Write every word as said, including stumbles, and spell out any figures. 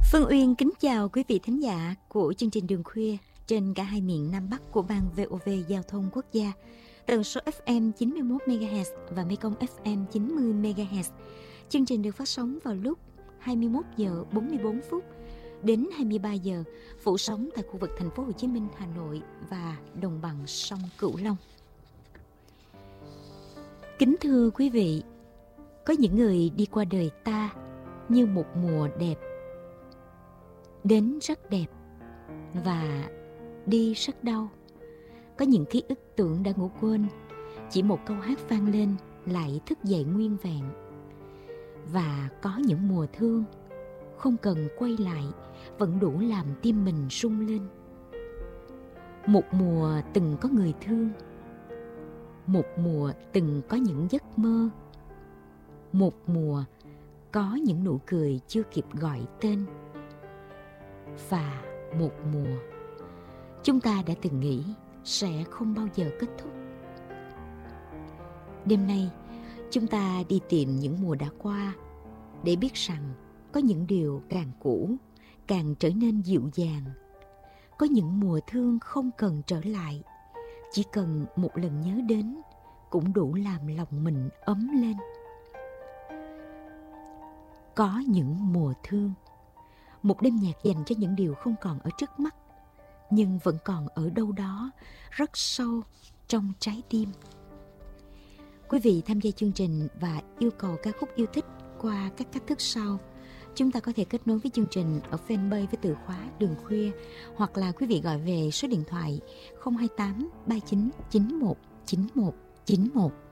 Phương Uyên kính chào quý vị thính giả của chương trình Đường Khuya trên cả hai miền Nam Bắc của ban vê o vê Giao thông Quốc gia, tần số ép em chín mươi mốt mê ga héc và Mekong ép em chín mươi mê ga héc. Chương trình được phát sóng vào lúc hai mươi mốt giờ bốn mươi bốn phút đến hai mươi ba giờ, phủ sóng tại khu vực thành phố Hồ Chí Minh, Hà Nội và đồng bằng sông Cửu Long. Kính thưa quý vị, có những người đi qua đời ta như một mùa đẹp, đến rất đẹp và đi rất đau. Có những ký ức tưởng đã ngủ quên, chỉ một câu hát vang lên lại thức dậy nguyên vẹn. Và có những mùa thương không cần quay lại vẫn đủ làm tim mình rung lên. Một mùa từng có người thương, một mùa từng có những giấc mơ, một mùa có những nụ cười chưa kịp gọi tên. Và một mùa chúng ta đã từng nghĩ sẽ không bao giờ kết thúc. Đêm nay chúng ta đi tìm những mùa đã qua để biết rằng có những điều càng cũ càng trở nên dịu dàng. Có những mùa thương không cần trở lại, chỉ cần một lần nhớ đến cũng đủ làm lòng mình ấm lên. Có những mùa thương, một đêm nhạc dành cho những điều không còn ở trước mắt, nhưng vẫn còn ở đâu đó rất sâu trong trái tim. Quý vị tham gia chương trình và yêu cầu ca khúc yêu thích qua các cách thức sau. Chúng ta có thể kết nối với chương trình ở fanpage với từ khóa Đường Khuya, hoặc là quý vị gọi về số điện thoại không hai tám ba chín chín một chín một chín một.